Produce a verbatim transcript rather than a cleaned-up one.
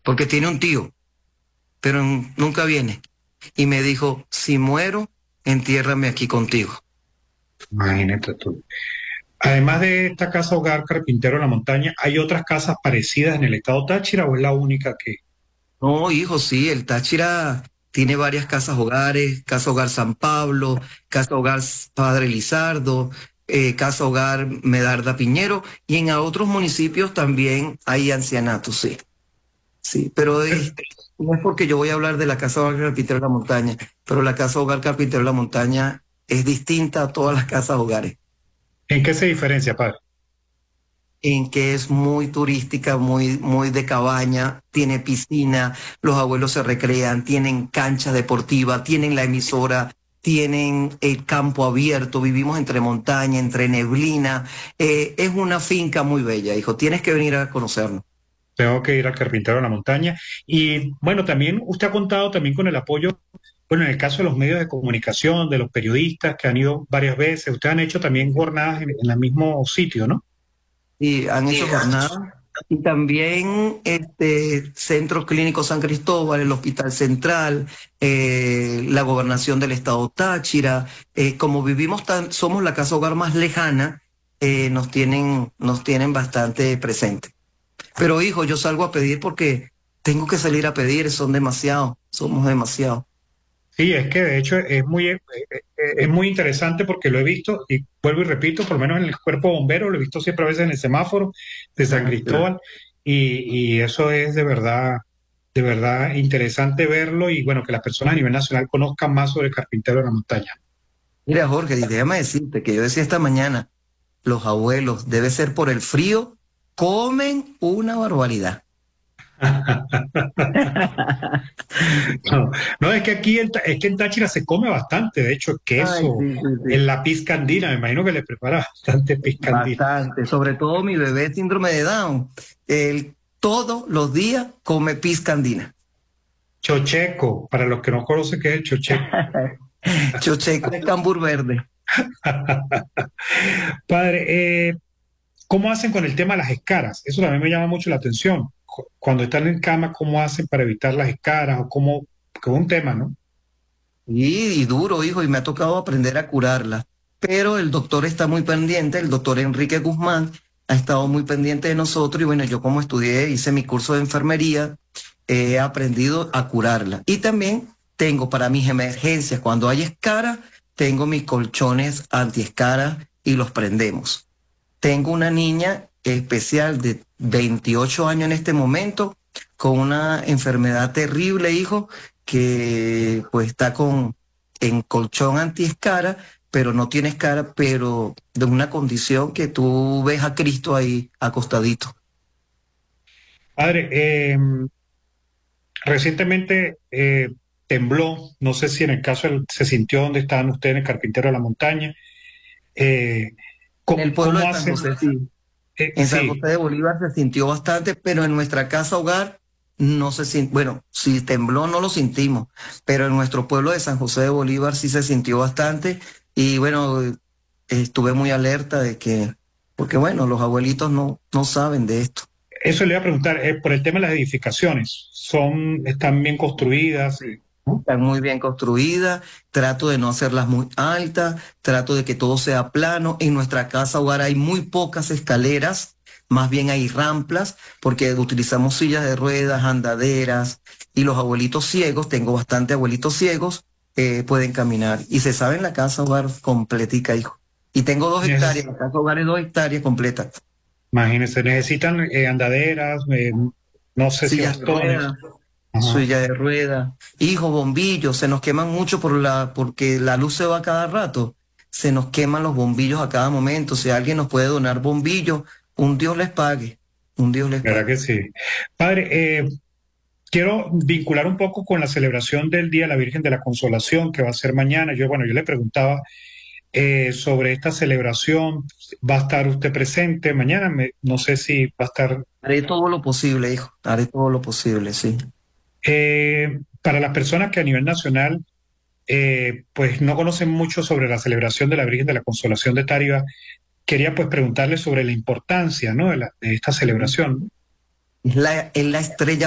porque tiene un tío, pero n- nunca viene. Y me dijo, si muero, entiérrame aquí contigo. Imagínate tú. Además de esta casa hogar Carpintero de la Montaña, ¿hay otras casas parecidas en el estado Táchira o es la única que? No, hijo, sí, el Táchira tiene varias casas hogares, Casa Hogar San Pablo, Casa Hogar Padre Lizardo, eh, Casa Hogar Medarda Piñero, y en otros municipios también hay ancianatos, sí. Sí, pero es- no es porque yo voy a hablar de la Casa Hogar Carpintero de la Montaña, pero la Casa Hogar Carpintero de la Montaña es distinta a todas las casas hogares, ¿En qué se diferencia, padre? en que es muy turística, muy, muy de cabaña, tiene piscina, los abuelos se recrean, tienen cancha deportiva, tienen la emisora, tienen el campo abierto, vivimos entre montaña, entre neblina. Eh, es una finca muy bella, hijo, tienes que venir a conocernos. Tengo que ir al Carpintero de la Montaña. Y bueno, también usted ha contado también con el apoyo, bueno, en el caso de los medios de comunicación, de los periodistas que han ido varias veces, ustedes han hecho también jornadas en, en el mismo sitio, ¿no? Y han hecho jornadas. Y también este Centro Clínico San Cristóbal, el Hospital Central, eh, la Gobernación del Estado Táchira. Eh, como vivimos tan, somos la casa hogar más lejana, eh, nos tienen, nos tienen bastante presente. Pero hijo, yo salgo a pedir porque tengo que salir a pedir, son demasiados, somos demasiados. Sí, es que de hecho es muy, eh, eh, es muy interesante porque lo he visto, y vuelvo y repito, por lo menos en el cuerpo bombero, lo he visto siempre a veces en el semáforo de San Ah, claro. Cristóbal, y, y eso es de verdad, de verdad interesante verlo y bueno, que las personas a nivel nacional conozcan más sobre el Carpintero de la Montaña. Mira, Jorge, y déjame decirte que yo decía esta mañana, los abuelos, debe ser por el frío, comen una barbaridad. No, no, es que aquí en, Ta- es que en Táchira se come bastante, de hecho, Ay, queso, sí, sí, en sí. la pizca andina, me imagino que le prepara bastante pizca andina. Bastante. Sobre todo mi bebé síndrome de Down. Él todos los días come pizca andina. Chocheco, para los que no conocen qué es el chocheco. Chocheco es cambur verde. Padre, eh, ¿cómo hacen con el tema de las escaras? Eso también me llama mucho la atención. Cu- Cuando están en cama, ¿cómo hacen para evitar las escaras? O cómo, que es un tema, ¿no? Y, y duro, hijo, y me ha tocado aprender a curarla. Pero el doctor está muy pendiente, el doctor Enrique Guzmán ha estado muy pendiente de nosotros y bueno, yo como estudié, hice mi curso de enfermería, he aprendido a curarla. Y también tengo para mis emergencias, cuando hay escara, tengo mis colchones antiescara y los prendemos. Tengo una niña especial de veintiocho años en este momento, con una enfermedad terrible, hijo, que pues está con en colchón antiescara, pero no tiene escara, pero de una condición que tú ves a Cristo ahí acostadito. Padre, eh, recientemente eh, tembló, no sé si en el caso del- se sintió donde estaban ustedes en el Carpintero de la Montaña. Eh, En el ¿cómo, pueblo cómo de San hacen? José, sí. Eh, En San sí, José de Bolívar se sintió bastante, pero en nuestra casa hogar no se sintió, bueno, si tembló no lo sentimos, pero en nuestro pueblo de San José de Bolívar sí se sintió bastante y bueno, eh, estuve muy alerta de que, porque bueno, los abuelitos no, no saben de esto. eso le iba a preguntar, eh, por el tema de las edificaciones, son, están bien construidas, Sí. Están muy bien construidas, trato de no hacerlas muy altas, trato de que todo sea plano. En nuestra casa hogar hay muy pocas escaleras, más bien hay rampas, porque utilizamos sillas de ruedas, andaderas, y los abuelitos ciegos, tengo bastante abuelitos ciegos, eh, pueden caminar. Y se sabe en la casa hogar completica, hijo. Y tengo dos hectáreas, neces- la casa hogar es dos hectáreas completas. imagínense, necesitan eh, andaderas, eh, no sé si Sillas de bastones. ruedas, Ajá. silla de ruedas, hijos, bombillos, se nos queman mucho por la, porque la luz se va cada rato, se nos queman los bombillos a cada momento, si alguien nos puede donar bombillos, un Dios les pague, un Dios les ¿Verdad pague. que sí? Padre, eh, quiero vincular un poco con la celebración del Día de la Virgen de la Consolación que va a ser mañana. Yo, bueno, yo le preguntaba eh, sobre esta celebración. ¿Va a estar usted presente mañana? Me- no sé si va a estar. Haré todo lo posible, hijo, haré todo lo posible, sí. Eh, para las personas que a nivel nacional eh, pues no conocen mucho sobre la celebración de la Virgen de la Consolación de Táriba, quería pues preguntarle sobre la importancia, ¿no? de, la- de esta celebración. Es la, es la estrella